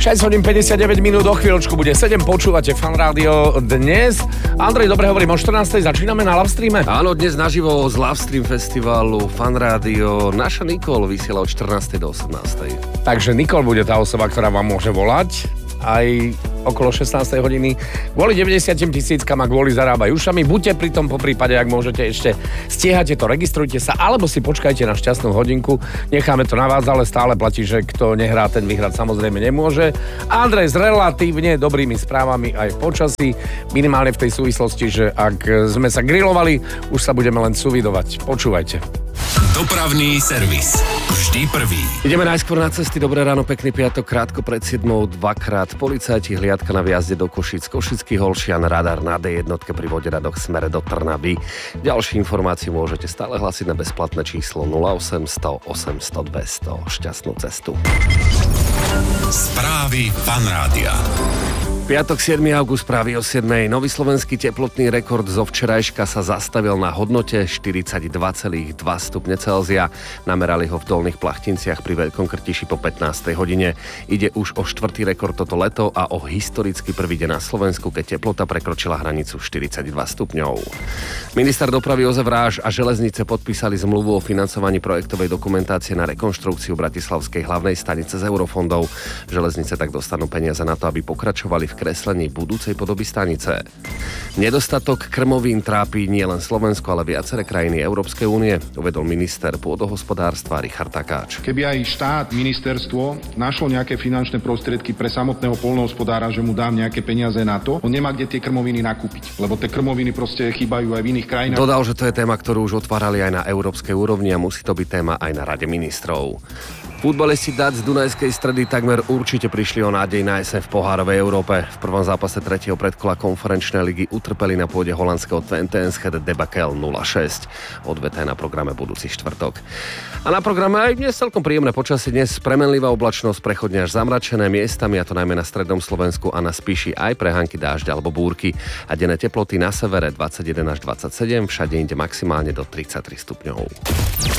6 hodín 59 minút, o chvíľočku bude 7, počúvate Fan Rádio dnes. Andrej, dobre hovorím, o 14. začíname na Livestreame? Áno, dnes naživo z Livestream festivalu Fan Rádio. Naša Nikol vysiela od 14. do 18. Takže Nikol bude tá osoba, ktorá vám môže volať aj okolo 16. hodiny. Kvôli 90 000 a kvôli zarábaj ušami. Buďte pri tom, poprípade, ak môžete ešte stiehate to, registrujte sa, alebo si počkajte na šťastnú hodinku. Necháme to na vás, ale stále platí, že kto nehrá, ten vyhrať samozrejme nemôže. Andrej s relatívne dobrými správami aj v počasí, minimálne v tej súvislosti, že ak sme sa grilovali, už sa budeme len suvidovať. Počúvajte. Dopravný servis. Vždy prvý. Ideme najskôr na cesty. Dobré ráno, pekný piatok, krátko pred 7, dvakrát. Policajti, hliadka na vjazde do Košíc, Košický Holšian, radar na D1 pri Voderadoch smere do Trnavy. Ďalšie informácie môžete stále hlasiť na bezplatné číslo 0800 800 200. Šťastnú cestu. Správy Fan Rádia. Piatok 7. august, správy o 7. Nový slovenský teplotný rekord zo včerajška sa zastavil na hodnote 42,2 stupne Celzia. Namerali ho v Dolných Plachtinciach pri Veľkom Krtiši po 15. hodine. Ide už o štvrtý rekord toto leto a o historicky prvý deň na Slovensku, keď teplota prekročila hranicu 42 stupňov. Minister dopravy Jozef Ráž a železnice podpísali zmluvu o financovaní projektovej dokumentácie na rekonštrukciu Bratislavskej hlavnej stanice z eurofondov. Železnice tak dostanú peniaze na to, aby pokračovali v kreslení budúcej podoby stanice. Nedostatok krmovín trápi nielen Slovensko, ale viaceré krajiny Európskej únie, uvedol minister pôdohospodárstva Richard Takáč. Keby aj štát, ministerstvo našlo nejaké finančné prostriedky pre samotného poľnohospodára, že mu dám nejaké peniaze na to, on nemá kde tie krmoviny nakúpiť, lebo tie krmoviny proste chýbajú aj v iných krajinách. Dodal, že to je téma, ktorú už otvárali aj na európskej úrovni a musí to byť téma aj na Rade ministrov. Futbalisti DAC z Dunajskej Stredy takmer určite prišli o nádej na jeseň v pohárovej Európe. V prvom zápase 3. predkola konferenčnej ligy utrpeli na pôde holandského Twente Enschede debakel 0-6. Odveta je na programe budúci štvrtok. A na programe aj dnes celkom príjemné počasie. Dnes premenlivá oblačnosť, prechodne až zamračené miestami, a to najmä na strednom Slovensku a na Spiši aj prehánky dážď alebo búrky. A denné teploty na severe 21 až 27, všade inde maximálne do 33 stupňov.